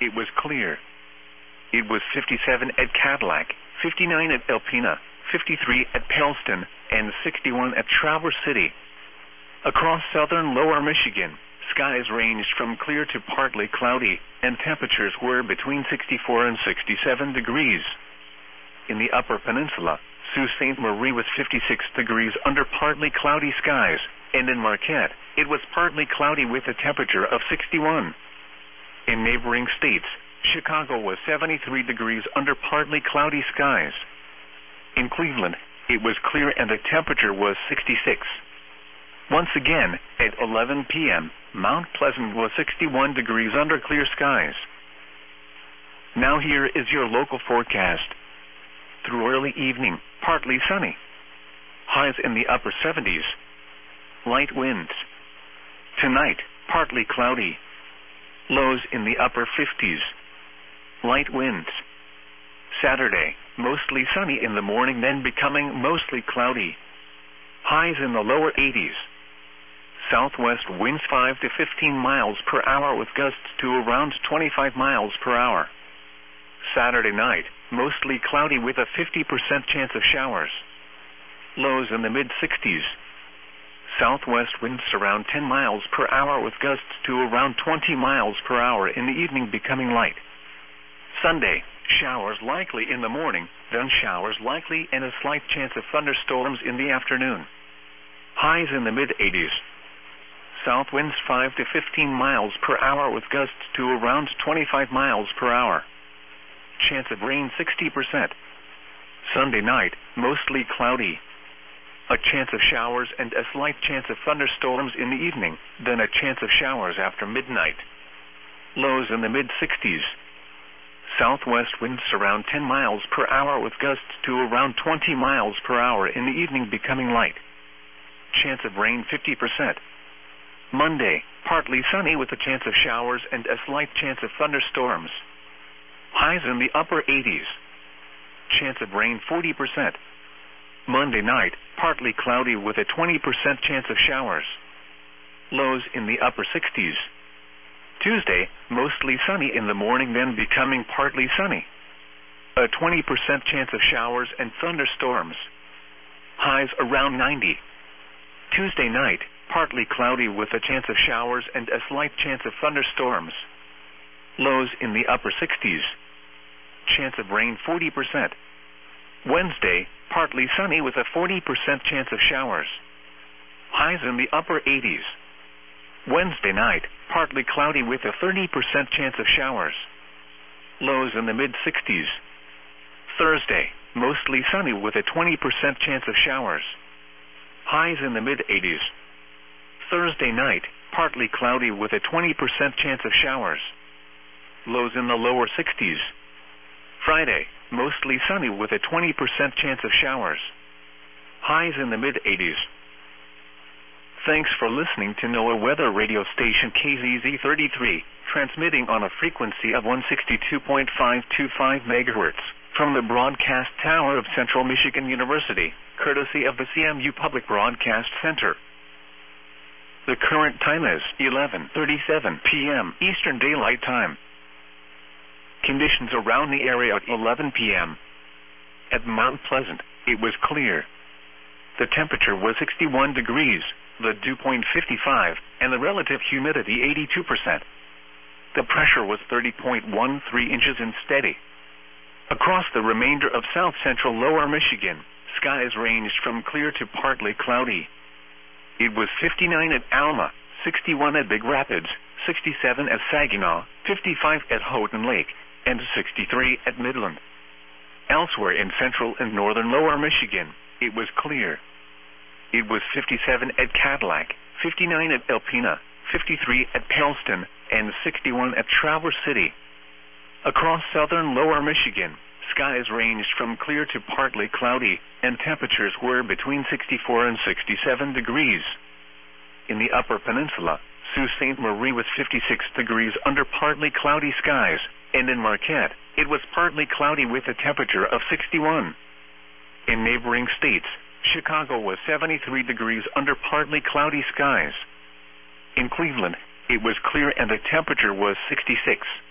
it was clear. It was 57 at Cadillac, 59 at Alpena, 53 at Palestine, and 61 at Traverse City. Across southern lower Michigan, skies ranged from clear to partly cloudy, and temperatures were between 64 and 67 degrees. In the upper peninsula, Sault Ste. Marie was 56 degrees under partly cloudy skies, and in Marquette, it was partly cloudy with a temperature of 61. In neighboring states, Chicago was 73 degrees under partly cloudy skies. In Cleveland, it was clear and the temperature was 66. Once again, at 11 p.m., Mount Pleasant was 61 degrees under clear skies. Now here is your local forecast. Through early evening, partly sunny. Highs in the upper 70s. Light winds. Tonight, partly cloudy. Lows in the upper 50s. Light winds. Saturday, mostly sunny in the morning, then becoming mostly cloudy. Highs in the lower 80s. Southwest winds 5 to 15 miles per hour with gusts to around 25 miles per hour. Saturday night, mostly cloudy with a 50% chance of showers. Lows in the mid-60s. Southwest winds around 10 miles per hour with gusts to around 20 miles per hour in the evening, becoming light. Sunday, showers likely in the morning, then showers likely and a slight chance of thunderstorms in the afternoon. Highs in the mid-80s. South winds 5 to 15 miles per hour with gusts to around 25 miles per hour. Chance of rain 60%. Sunday night, mostly cloudy. A chance of showers and a slight chance of thunderstorms in the evening, then a chance of showers after midnight. Lows in the mid-60s. Southwest winds around 10 miles per hour with gusts to around 20 miles per hour in the evening, becoming light. Chance of rain 50%. Monday, partly sunny with a chance of showers and a slight chance of thunderstorms. Highs in the upper 80s. Chance of rain 40%. Monday night, partly cloudy with a 20% chance of showers. Lows in the upper 60s. Tuesday, mostly sunny in the morning, then becoming partly sunny. A 20% chance of showers and thunderstorms. Highs around 90. Tuesday night, partly cloudy with a chance of showers and a slight chance of thunderstorms. Lows in the upper 60s. Chance of rain 40%. Wednesday, partly sunny with a 40% chance of showers. Highs in the upper 80s. Wednesday night, partly cloudy with a 30% chance of showers. Lows in the mid-60s. Thursday, mostly sunny with a 20% chance of showers. Highs in the mid-80s. Thursday night, partly cloudy with a 20% chance of showers. Lows in the lower 60s. Friday, mostly sunny with a 20% chance of showers. Highs in the mid-80s. Thanks for listening to NOAA Weather Radio Station KZZ33, transmitting on a frequency of 162.525 MHz from the broadcast tower of Central Michigan University, courtesy of the CMU Public Broadcast Center. The current time is 11:37 p.m. Eastern Daylight Time. Conditions around the area at 11 p.m. At Mount Pleasant, it was clear. The temperature was 61 degrees, the dew point 55, and the relative humidity 82%. The pressure was 30.13 inches and steady. Across the remainder of south-central lower Michigan, skies ranged from clear to partly cloudy. It was 59 at Alma, 61 at Big Rapids, 67 at Saginaw, 55 at Houghton Lake, and 63 at Midland. Elsewhere in central and northern lower Michigan, it was clear. It was 57 at Cadillac, 59 at Alpena, 53 at Palestine, and 61 at Traverse City. Across southern lower Michigan, skies ranged from clear to partly cloudy, and temperatures were between 64 and 67 degrees. In the upper peninsula, Sault Ste. Marie was 56 degrees under partly cloudy skies, and in Marquette, it was partly cloudy with a temperature of 61. In neighboring states, Chicago was 73 degrees under partly cloudy skies. In Cleveland, it was clear and the temperature was 66.